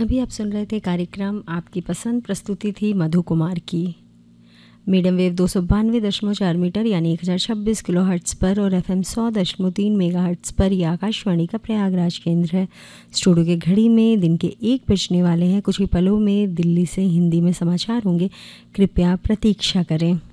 अभी आप सुन रहे थे कार्यक्रम आपकी पसंद, प्रस्तुति थी मधु कुमार की। मीडियम वेव 292.4 मीटर यानी 1026 किलोहर्ट्ज़ पर और FM 100.3 मेगाहर्ट्ज़ पर यह आकाशवाणी का प्रयागराज केंद्र है। स्टूडियो के घड़ी में दिन के 1 बजने वाले हैं। कुछ ही पलों में दिल्ली से हिंदी में समाचार होंगे, कृपया प्रतीक्षा करें।